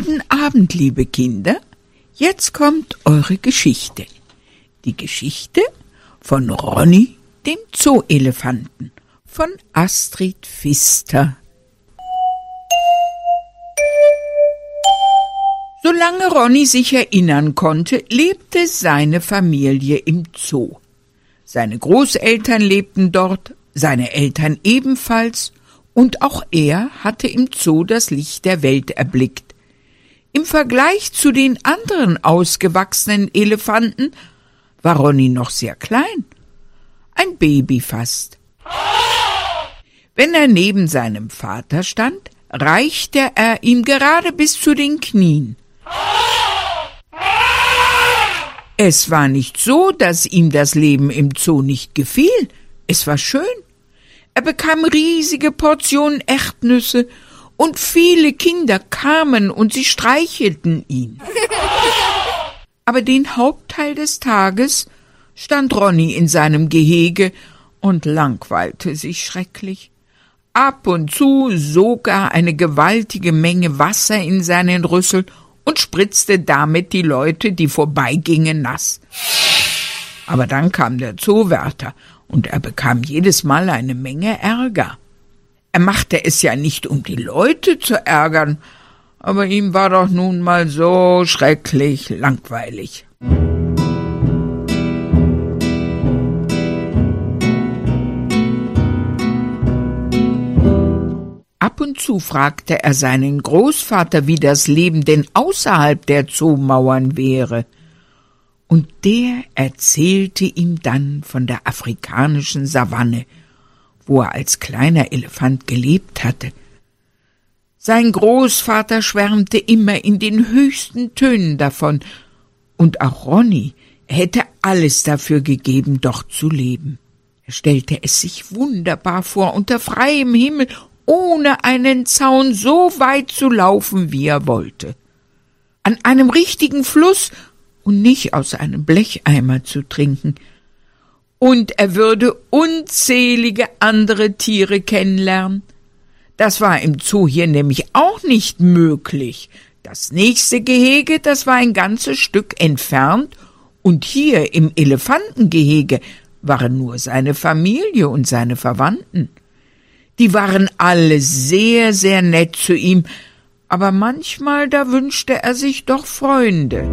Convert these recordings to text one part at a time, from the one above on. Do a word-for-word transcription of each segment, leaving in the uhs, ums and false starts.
Guten Abend, liebe Kinder. Jetzt kommt eure Geschichte. Die Geschichte von Ronny, dem Zooelefanten, von Astrid Pfister. Solange Ronny sich erinnern konnte, lebte seine Familie im Zoo. Seine Großeltern lebten dort, seine Eltern ebenfalls, und auch er hatte im Zoo das Licht der Welt erblickt. Im Vergleich zu den anderen ausgewachsenen Elefanten war Ronny noch sehr klein, ein Baby fast. Wenn er neben seinem Vater stand, reichte er ihm gerade bis zu den Knien. Es war nicht so, dass ihm das Leben im Zoo nicht gefiel. Es war schön. Er bekam riesige Portionen Erdnüsse und viele Kinder kamen und sie streichelten ihn. Aber den Hauptteil des Tages stand Ronny in seinem Gehege und langweilte sich schrecklich. Ab und zu sog er eine gewaltige Menge Wasser in seinen Rüssel und spritzte damit die Leute, die vorbeigingen, nass. Aber dann kam der Zoowärter und er bekam jedes Mal eine Menge Ärger. Er machte es ja nicht, um die Leute zu ärgern, aber ihm war doch nun mal so schrecklich langweilig. Ab und zu fragte er seinen Großvater, wie das Leben denn außerhalb der Zoomauern wäre. Und der erzählte ihm dann von der afrikanischen Savanne, wo er als kleiner Elefant gelebt hatte. Sein Großvater schwärmte immer in den höchsten Tönen davon, und auch Ronny hätte alles dafür gegeben, dort zu leben. Er stellte es sich wunderbar vor, unter freiem Himmel, ohne einen Zaun, so weit zu laufen, wie er wollte. An einem richtigen Fluss und nicht aus einem Blecheimer zu trinken. Und er würde unzählige andere Tiere kennenlernen. Das war im Zoo hier nämlich auch nicht möglich. Das nächste Gehege, das war ein ganzes Stück entfernt, und hier im Elefantengehege waren nur seine Familie und seine Verwandten. Die waren alle sehr, sehr nett zu ihm, aber manchmal, da wünschte er sich doch Freunde.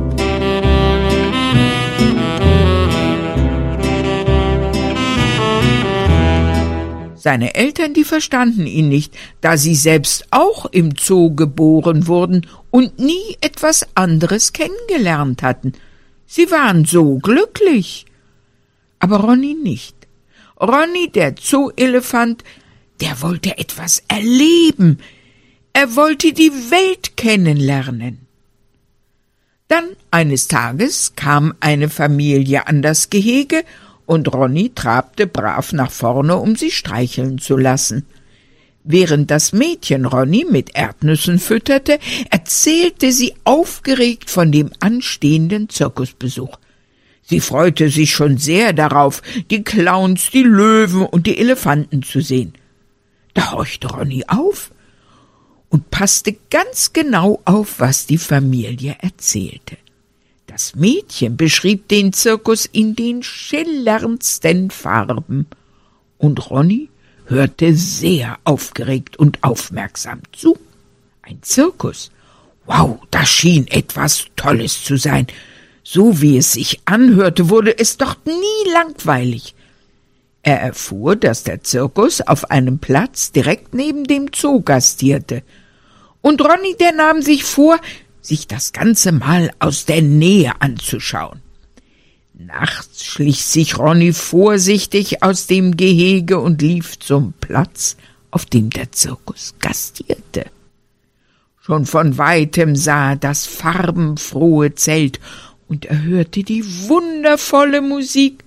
Seine Eltern, die verstanden ihn nicht, da sie selbst auch im Zoo geboren wurden und nie etwas anderes kennengelernt hatten. Sie waren so glücklich. Aber Ronny nicht. Ronny, der Zooelefant, der wollte etwas erleben. Er wollte die Welt kennenlernen. Dann eines Tages kam eine Familie an das Gehege, und Ronny trabte brav nach vorne, um sie streicheln zu lassen. Während das Mädchen Ronny mit Erdnüssen fütterte, erzählte sie aufgeregt von dem anstehenden Zirkusbesuch. Sie freute sich schon sehr darauf, die Clowns, die Löwen und die Elefanten zu sehen. Da horchte Ronny auf und passte ganz genau auf, was die Familie erzählte. Das Mädchen beschrieb den Zirkus in den schillerndsten Farben, und Ronny hörte sehr aufgeregt und aufmerksam zu. Ein Zirkus? Wow, das schien etwas Tolles zu sein. So wie es sich anhörte, wurde es doch nie langweilig. Er erfuhr, dass der Zirkus auf einem Platz direkt neben dem Zoo gastierte. Und Ronny, der nahm sich vor, sich das Ganze mal aus der Nähe anzuschauen. Nachts schlich sich Ronny vorsichtig aus dem Gehege und lief zum Platz, auf dem der Zirkus gastierte. Schon von weitem sah er das farbenfrohe Zelt, und er hörte die wundervolle Musik.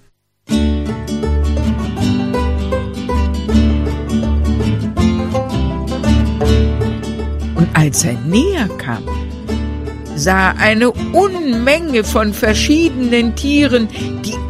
Und als er näher kam, sah eine Unmenge von verschiedenen Tieren, die